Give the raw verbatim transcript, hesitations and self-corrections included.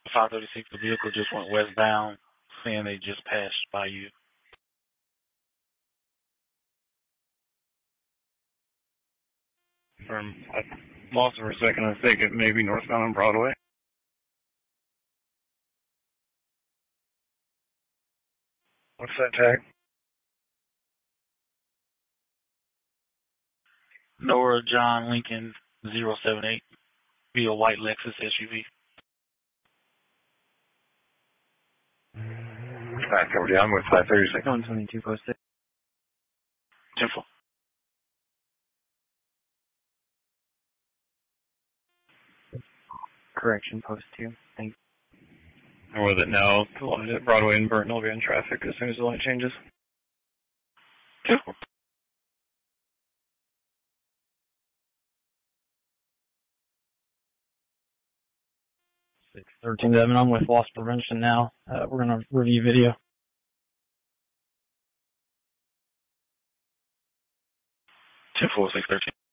five thirty-six, the vehicle just went westbound, saying they just passed by you. From, I lost it for a second. I think it may be northbound on Broadway. What's that tag? Nora John Lincoln zero seven eight. Be a white Lexus S U V. Back over down with five thirty-six. one twenty-two, post six. ten four. Correction, post two. Thanks. And with it now, the line at Broadway and Burton will be in traffic as soon as the light changes. ten four. six thirteen, Devin, I'm with loss prevention now. Uh, we're going to review video. ten four, six thirteen.